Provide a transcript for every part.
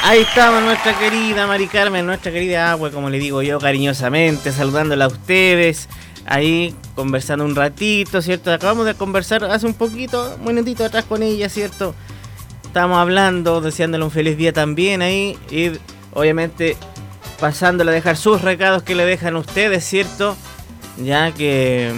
Ahí estamos, nuestra querida Mari Carmen, nuestra querida Agua, como le digo yo cariñosamente, saludándola a ustedes, ahí conversando un ratito, ¿cierto? Acabamos de conversar hace un poquito, un minutito atrás con ella, ¿cierto? Estábamos hablando, deseándole un feliz día también ahí, y obviamente pasándola a dejar sus recados que le dejan ustedes, ¿cierto? Ya que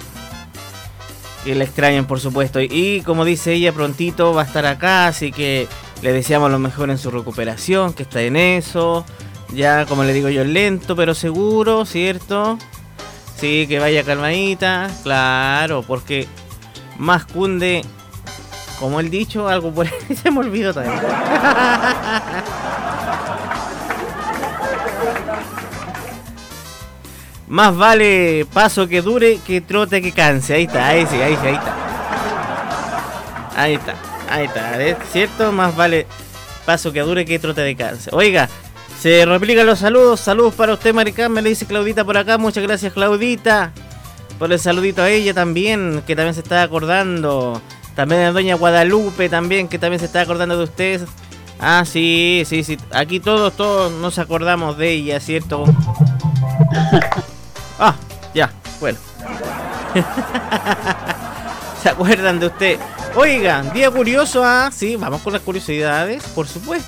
la extrañan, por supuesto, y como dice ella, prontito va a estar acá, así que le deseamos lo mejor en su recuperación, que está en eso. Ya, como le digo yo, lento pero seguro, ¿cierto? Sí, que vaya calmadita, claro, porque más cunde, como el dicho, algo por ahí se me olvidó también. Más vale paso que dure que trote que canse. Ahí está, ahí sí, ahí está. Ahí está. Ahí está, ¿es cierto? Más vale paso que dure que trote de cáncer. Oiga, se replican los saludos. Saludos para usted, Maricán. Me le dice Claudita por acá. Muchas gracias, Claudita, por el saludito a ella también, que también se está acordando. También a doña Guadalupe también, que también se está acordando de ustedes. Ah, sí. Aquí todos nos acordamos de ella, ¿cierto? Ah, ya, bueno. ¿Se acuerdan de usted? Oigan, día curioso, sí, vamos con las curiosidades, por supuesto.